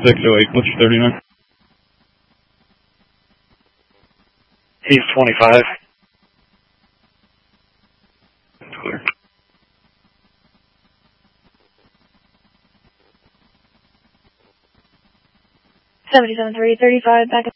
608, what's your 39? He's 25. Clear. 77-3, 35, back